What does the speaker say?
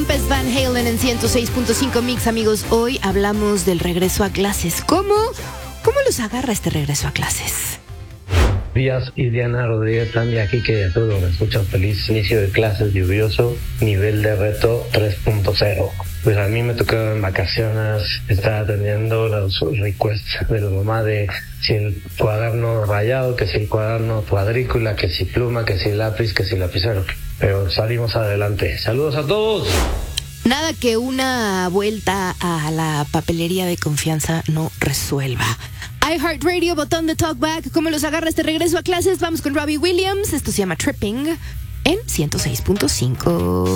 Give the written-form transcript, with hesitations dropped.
Tempest Van Halen en 106.5 Mix, amigos. Hoy hablamos del regreso a clases. ¿Cómo los agarra este regreso a clases? Díaz y Diana Rodríguez Sandy aquí, que a todos me escuchan feliz inicio de clases lluvioso, nivel de reto 3.0. Pues a mí me tocó en vacaciones estar atendiendo los requests de la mamá de si el cuaderno rayado, que si el cuaderno cuadrícula, que si pluma, que si lápiz, que si lapicero. Pero salimos adelante. Saludos a todos. Nada que una vuelta a la papelería de confianza no resuelva. iHeartRadio, botón de talkback. ¿Cómo los agarra este regreso a clases? Vamos con Robbie Williams. Esto se llama Tripping en 106.5.